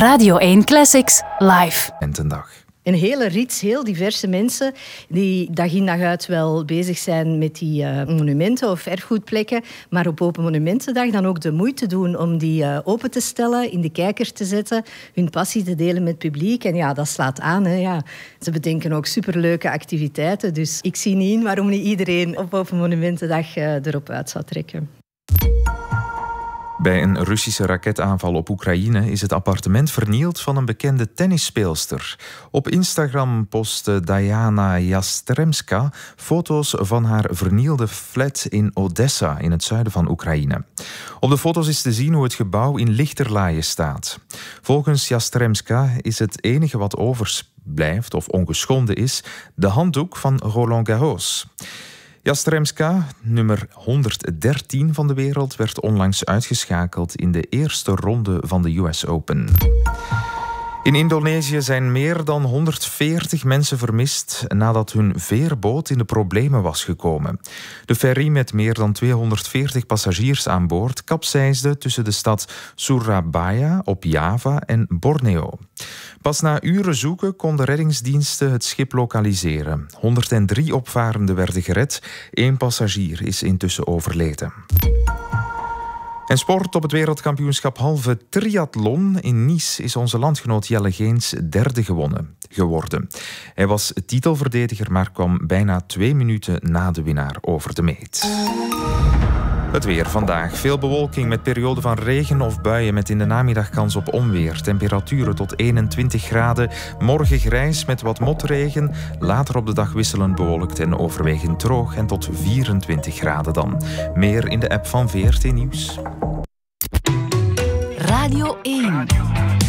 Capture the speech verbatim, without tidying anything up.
Radio één Classics live. En ten dag. Een hele rits, heel diverse mensen die dag in dag uit wel bezig zijn met die uh, monumenten of erfgoedplekken, maar op Open Monumentendag dan ook de moeite doen om die uh, open te stellen, in de kijker te zetten, hun passie te delen met het publiek. En ja, dat slaat aan. Hè, ja. Ze bedenken ook superleuke activiteiten, dus ik zie niet in waarom niet iedereen op Open Monumentendag uh, erop uit zou trekken. Bij een Russische raketaanval op Oekraïne is het appartement vernield van een bekende tennisspeelster. Op Instagram postte Diana Yastremska foto's van haar vernielde flat in Odessa in het zuiden van Oekraïne. Op de foto's is te zien hoe het gebouw in lichterlaaie staat. Volgens Yastremska is het enige wat overblijft of ongeschonden is de handdoek van Roland Garros. Yastremska, nummer honderddertien van de wereld, werd onlangs uitgeschakeld in de eerste ronde van de U S Open. In Indonesië zijn meer dan honderdveertig mensen vermist nadat hun veerboot in de problemen was gekomen. De ferry met meer dan tweehonderdveertig passagiers aan boord kapseisde tussen de stad Surabaya op Java en Borneo. Pas na uren zoeken konden reddingsdiensten het schip lokaliseren. honderddrie opvarenden werden gered. Eén passagier is intussen overleden. En sport. Op het wereldkampioenschap halve triathlon in Nice is onze landgenoot Jelle Geens derde gewonnen, geworden. Hij was titelverdediger, maar kwam bijna twee minuten na de winnaar over de meet. Het weer vandaag. Veel bewolking met perioden van regen of buien met in de namiddag kans op onweer. Temperaturen tot eenentwintig graden. Morgen grijs met wat motregen. Later op de dag wisselend bewolkt en overwegend droog en tot vierentwintig graden dan. Meer in de app van V R T Nieuws. Radio één.